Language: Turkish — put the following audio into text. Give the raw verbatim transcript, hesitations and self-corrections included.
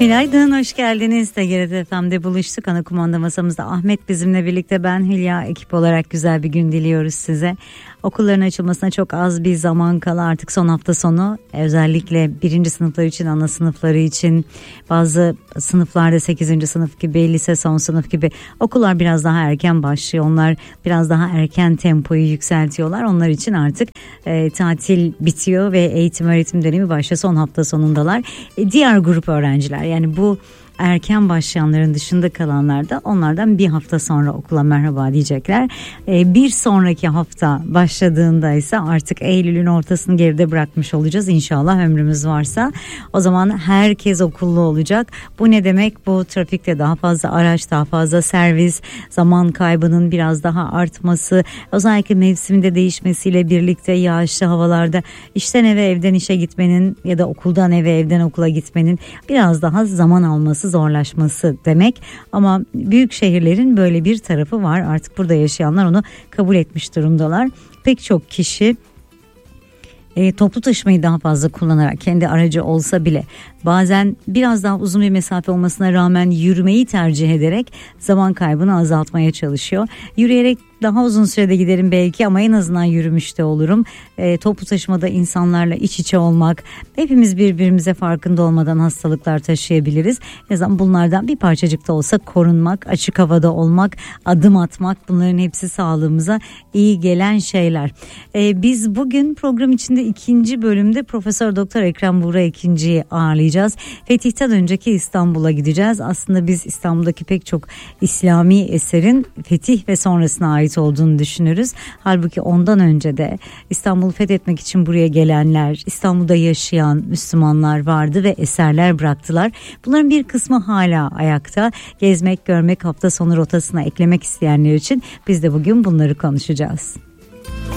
Günaydın, hoş geldiniz. T G R T F M'de buluştuk. Ana kumanda masamızda Ahmet bizimle birlikte, ben Hülya. Ekip olarak güzel bir gün diliyoruz size. Okulların açılmasına çok az bir zaman kala, artık son hafta sonu. Özellikle birinci sınıflar için, ana sınıfları için, bazı sınıflarda sekizinci sınıf gibi, lise son sınıf gibi okullar biraz daha erken başlıyor. Onlar biraz daha erken tempoyu yükseltiyorlar. Onlar için artık e, tatil bitiyor ve eğitim öğretim dönemi başlıyor. Son hafta sonundalar. E, diğer grup öğrenciler, yani bu erken başlayanların dışında kalanlar da onlardan bir hafta sonra okula merhaba diyecekler. Ee, bir sonraki hafta başladığında ise artık Eylül'ün ortasını geride bırakmış olacağız inşallah, ömrümüz varsa. O zaman herkes okullu olacak. Bu ne demek? Bu trafikte daha fazla araç, daha fazla servis, zaman kaybının biraz daha artması, özellikle mevsiminde değişmesiyle birlikte yağışlı havalarda işten eve, evden işe gitmenin ya da okuldan eve, evden okula gitmenin biraz daha zaman alması, zorlaşması demek. Ama büyük şehirlerin böyle bir tarafı var. Artık burada yaşayanlar onu kabul etmiş durumdalar. Pek çok kişi E, toplu taşımayı daha fazla kullanarak, kendi aracı olsa bile bazen biraz daha uzun bir mesafe olmasına rağmen yürümeyi tercih ederek zaman kaybını azaltmaya çalışıyor. Yürüyerek daha uzun sürede giderim belki ama en azından yürümüş de olurum. E, toplu taşımada insanlarla iç içe olmak, hepimiz birbirimize farkında olmadan hastalıklar taşıyabiliriz. O yüzden bunlardan bir parçacık da olsa korunmak, açık havada olmak, adım atmak, bunların hepsi sağlığımıza iyi gelen şeyler. E, biz bugün program içinde ikinci bölümde Profesör Doktor Ekrem Buğra Ekinci'yi ağırlayacağız. Fetih'ten önceki İstanbul'a gideceğiz. Aslında biz İstanbul'daki pek çok İslami eserin fetih ve sonrasına ait olduğunu düşünürüz. Halbuki ondan önce de İstanbul'u fethetmek için buraya gelenler, İstanbul'da yaşayan Müslümanlar vardı ve eserler bıraktılar. Bunların bir kısmı hala ayakta. Gezmek, görmek, hafta sonu rotasına eklemek isteyenler için biz de bugün bunları konuşacağız.